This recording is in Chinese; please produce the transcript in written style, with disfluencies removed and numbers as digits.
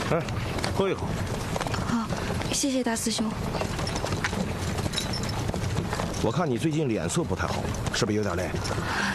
哎，喝一口。 好，谢谢大师兄。 我看你最近脸色不太好，是不是有点累？